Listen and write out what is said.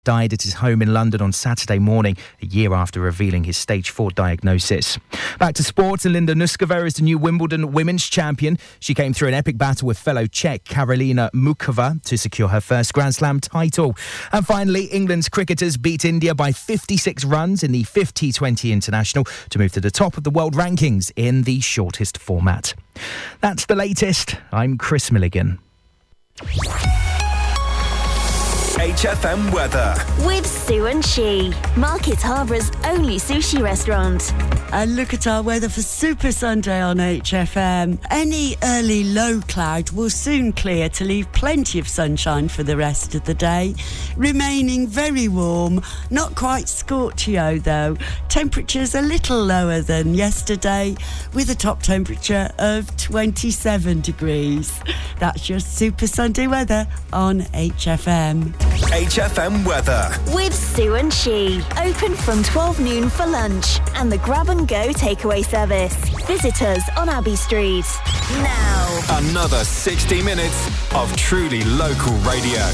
died at his home in London on Saturday morning, a year after revealing his stage 4 diagnosis. Back to sports, and Linda Nuskova is the new Wimbledon women's champion. She came through an epic battle with fellow Czech Karolina Mukova to secure her first Grand Slam title. And finally, England's cricketers beat India by 56 runs in the 5th T20 International to move to the top of the world rankings in the shortest format. That's the latest. I'm Chris Milligan. HFM weather with Sue and She, Market Harbour's only sushi restaurant. And look at our weather for Super Sunday on HFM. Any early low cloud will soon clear to leave plenty of sunshine for the rest of the day. Remaining very warm, not quite scorchio though. Temperatures a little lower than yesterday with a top temperature of 27 degrees. That's your Super Sunday weather on HFM. HFM weather with Sue and She. Open from 12 noon for lunch and the grab and go takeaway service. Visit us on Abbey Street. Now, another 60 minutes of truly local radio.